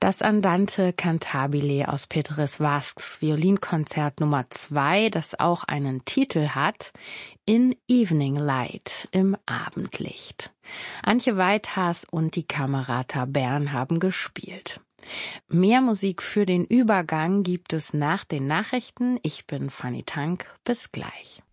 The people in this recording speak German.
Das Andante Cantabile aus Petres Vasks Violinkonzert Nummer 2, das auch einen Titel hat, In Evening Light, im Abendlicht. Antje Weithaas und die Camerata Bern haben gespielt. Mehr Musik für den Übergang gibt es nach den Nachrichten. Ich bin Fanny Tank. Bis gleich.